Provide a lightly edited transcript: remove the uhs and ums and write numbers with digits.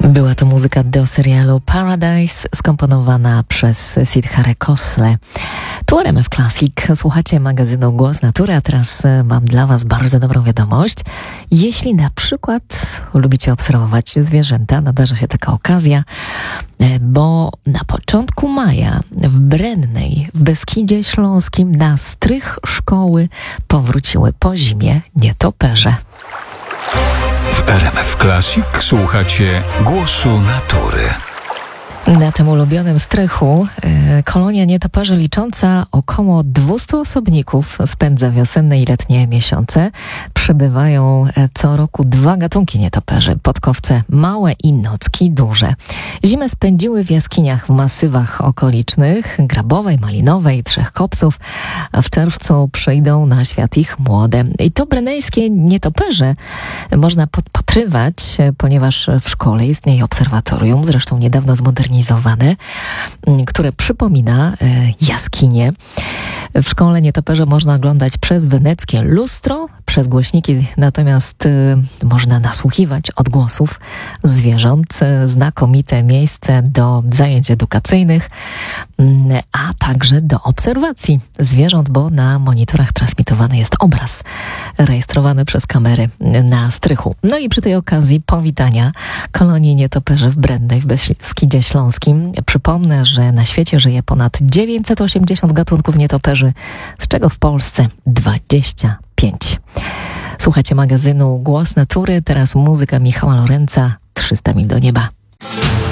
Była to muzyka do serialu Paradise, skomponowana przez Siddhartha Khosla. Tu RMF Classic. Słuchacie magazynu Głos Natury, a teraz mam dla Was bardzo dobrą wiadomość. Jeśli na przykład lubicie obserwować zwierzęta, nadarza się taka okazja, bo na początku maja w Brennej, w Beskidzie Śląskim, na strych szkoły powróciły po zimie nietoperze. W RMF Classic słuchacie Głosu Natury. Na tym ulubionym strychu kolonia nietoperzy licząca około 200 osobników spędza wiosenne i letnie miesiące. Przybywają co roku 2 gatunki nietoperzy, podkowce małe i nocki duże. Zimę spędziły w jaskiniach w masywach okolicznych, Grabowej, Malinowej, Trzech Kopców, a w czerwcu przyjdą na świat ich młode. I to brenejskie nietoperze można podpatrywać, ponieważ w szkole istnieje obserwatorium, zresztą niedawno zmodernizowane, które przypomina jaskinie. W szkole nietoperze można oglądać przez weneckie lustro, przez głośniki, natomiast można nasłuchiwać odgłosów zwierząt. Znakomite miejsce do zajęć edukacyjnych, a także do obserwacji zwierząt, bo na monitorach transmitowany jest obraz rejestrowany przez kamery na strychu. No i przy tej okazji powitania kolonii nietoperzy w Brennej w Beskidzie Śląskim. Przypomnę, że na świecie żyje ponad 980 gatunków nietoperzy, z czego w Polsce 25. Słuchacie magazynu Głos Natury, teraz muzyka Michała Lorenza, 300 mil do nieba.